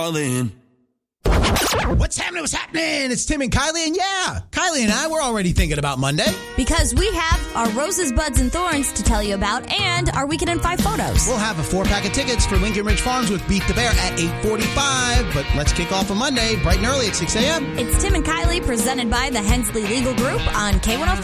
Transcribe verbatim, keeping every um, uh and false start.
Darling. What's happening? What's happening? It's Tim and Kylie, and yeah, Kylie and I, we're already thinking about Monday. Because we have our Roses, Buds, and Thorns to tell you about, and our Weekend in Five photos. We'll have a four-pack of tickets for Lincoln Ridge Farms with Beat the Bear at eight forty-five, but let's kick off on Monday, bright and early at six a.m. It's Tim and Kylie, presented by the Hensley Legal Group on K one oh five.